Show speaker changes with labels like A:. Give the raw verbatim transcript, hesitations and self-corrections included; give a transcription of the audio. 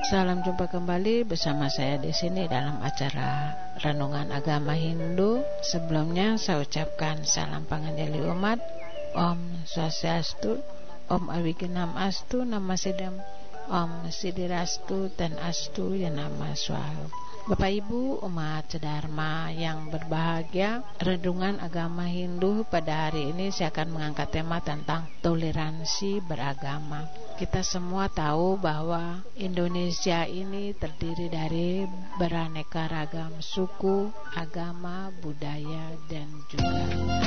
A: Salam jumpa kembali bersama saya di sini dalam acara Renungan Agama Hindu. Sebelumnya saya ucapkan salam panganjali umat, Om Swastiastu, Om Awigenam Astu, Nama Sidam, Om Sidirastu dan Astu ya Nama Swalu. Bapak Ibu umat Dharma yang berbahagia, Renungan Agama Hindu pada hari ini saya akan mengangkat tema tentang toleransi beragama. Kita semua tahu bahwa Indonesia ini terdiri dari beraneka ragam suku, agama, budaya dan juga